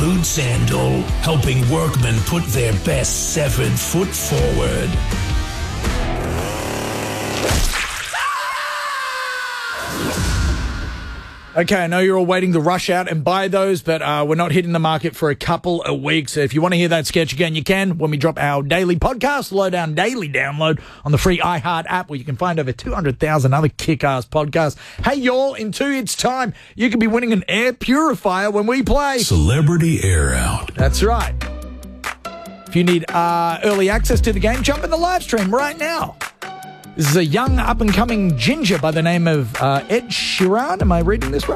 Fluid Sandal, helping workmen put their best 7 foot forward. Okay, I know you're all waiting to rush out and buy those, but we're not hitting the market for a couple of weeks. So if you want to hear that sketch again, you can when we drop our daily podcast, Lowdown Daily download on the free iHeart app, where you can find over 200,000 other kick-ass podcasts. Hey, y'all, in 2 hits' time, you could be winning an air purifier when we play Celebrity Air Out. That's right. If you need early access to the game, jump in the live stream right now. This is a young up-and-coming ginger by the name of Ed Sheeran. Am I reading this right?